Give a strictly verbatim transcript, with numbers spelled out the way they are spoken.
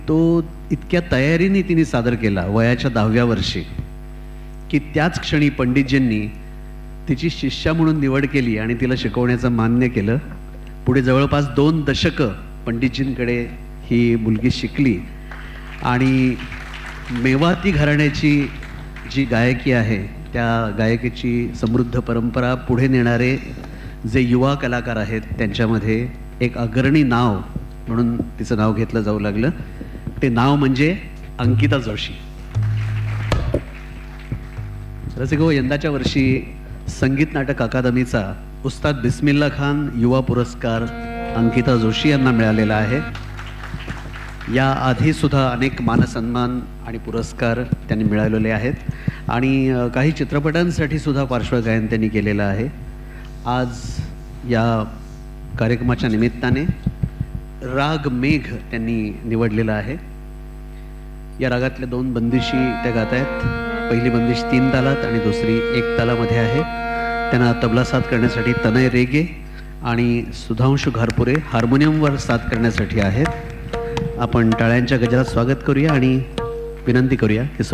तो इतक्या तयारीने तिने सादर केला वयाच्या दहाव्या वर्षी की त्याच क्षणी पंडितजींनी तिची शिष्या म्हणून निवड केली आणि तिला शिकवण्याचं मान्य केलं. पुढे जवळपास दोन दशकं पंडितजींकडे ही मुलगी शिकली आणि मेवाती घराण्याची जी गायकी आहे त्या गायकीची समृद्ध परंपरा पुढे नेणारे जे युवा कलाकार आहेत त्यांच्यामध्ये एक अग्रणी नाव म्हणून तिचं नाव घेतलं जाऊ लागलं. ते नाव म्हणजे अंकिता जोशी. रसिको, यंदाच्या वर्षी संगीत नाटक अकादमीचा उस्ताद बिस्मिल्ला खान युवा पुरस्कार अंकिता जोशी यांना मिळालेला आहे. या आधी सुद्धा अनेक मानसन्मान आणि पुरस्कार त्यांनी मिळवलेले आहेत आणि काही चित्रपटांसाठी सुद्धा पार्श्वगायन त्यांनी केलेलं आहे. आज या कार्यक्रमाच्या निमित्ताने राग मेघ त्यांनी निवडलेला आहे. या रागातल्या दोन बंदिशी त्या गात आहेत. पहिली बंदिश तीन तालात आणि दुसरी एक तालामध्ये आहे. त्यांना तबला साथ करण्यासाठी तनय रेगे आणि सुधांशु घारपुरे हार्मोनियमवर साथ करण्यासाठी आहेत. आपण टाळ्यांच्या गजरात स्वागत करूया आणि विनंती करूया की